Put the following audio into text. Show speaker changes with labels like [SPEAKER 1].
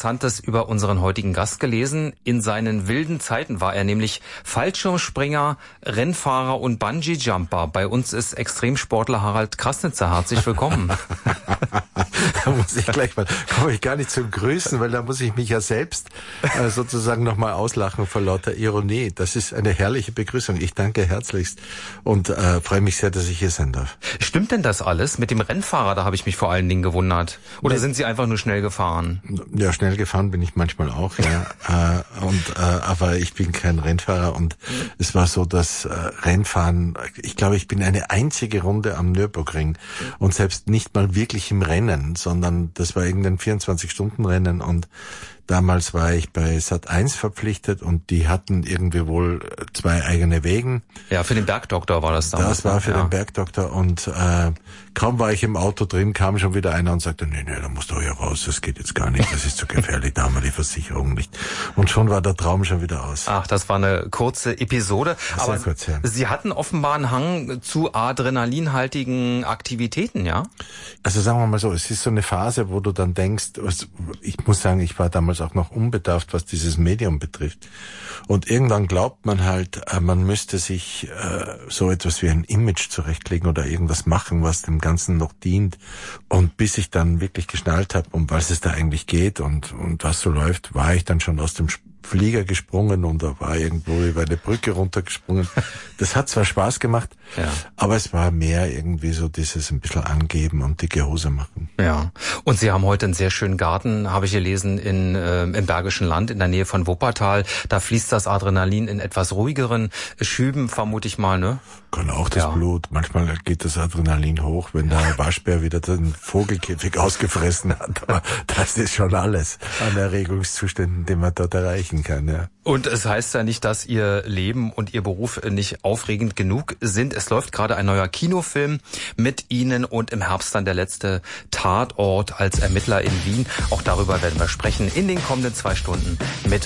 [SPEAKER 1] Interessantes über unseren heutigen Gast gelesen. In seinen wilden Zeiten war er nämlich Fallschirmspringer, Rennfahrer und Bungee-Jumper. Bei uns ist Extremsportler Harald Krasnitzer. Herzlich willkommen.
[SPEAKER 2] Da muss ich gleich mal, komme ich gar nicht zum Grüßen, weil da muss ich mich ja selbst sozusagen nochmal auslachen vor lauter Ironie. Das ist eine herrliche Begrüßung. Ich danke herzlichst und freue mich sehr, dass ich hier sein darf.
[SPEAKER 1] Stimmt denn das alles? Mit dem Rennfahrer, da habe ich mich vor allen Dingen gewundert. Oder sind Sie einfach nur schnell gefahren?
[SPEAKER 2] Ja, schnell gefahren bin ich manchmal auch, ja. Aber ich bin kein Rennfahrer und es war so, dass Rennfahren, ich glaube, ich bin eine einzige Runde am Nürburgring und selbst nicht mal wirklich im Rennen, sondern das war irgendein 24-Stunden-Rennen und damals war ich bei Sat.1 verpflichtet und die hatten irgendwie wohl 2 eigene Wegen.
[SPEAKER 1] Ja, für den Bergdoktor war das damals.
[SPEAKER 2] Das war für den Bergdoktor und kaum war ich im Auto drin, kam schon wieder einer und sagte, nee, da musst du hier raus, das geht jetzt gar nicht, das ist zu gefährlich, da haben wir die Versicherung nicht. Und schon war der Traum schon wieder aus.
[SPEAKER 1] Ach, das war eine kurze Episode. Aber
[SPEAKER 2] sehr kurz, ja.
[SPEAKER 1] Sie hatten offenbar einen Hang zu adrenalinhaltigen Aktivitäten, ja?
[SPEAKER 2] Also sagen wir mal so, es ist so eine Phase, wo du dann denkst, ich muss sagen, ich war damals auch noch unbedarft, was dieses Medium betrifft. Und irgendwann glaubt man halt, man müsste sich so etwas wie ein Image zurechtlegen oder irgendwas machen, was dem Ganzen noch dient. Und bis ich dann wirklich geschnallt habe, um was es da eigentlich geht und was so läuft, war ich dann schon aus dem Flieger gesprungen und da war irgendwo über eine Brücke runtergesprungen. Das hat zwar Spaß gemacht, ja, aber es war mehr irgendwie so dieses ein bisschen angeben und dicke Hose machen.
[SPEAKER 1] Ja, und Sie haben heute einen sehr schönen Garten, habe ich gelesen, im Bergischen Land in der Nähe von Wuppertal. Da fließt das Adrenalin in etwas ruhigeren Schüben, vermute ich mal, ne?
[SPEAKER 2] Kann auch das Blut. Manchmal geht das Adrenalin hoch, wenn der Waschbär wieder den Vogelkäfig ausgefressen hat. Aber das ist schon alles an Erregungszuständen, die man dort erreichen kann, ja.
[SPEAKER 1] Und es heißt ja nicht, dass Ihr Leben und Ihr Beruf nicht aufregend genug sind. Es läuft gerade ein neuer Kinofilm mit Ihnen und im Herbst dann der letzte Tatort als Ermittler in Wien. Auch darüber werden wir sprechen in den kommenden 2 Stunden mit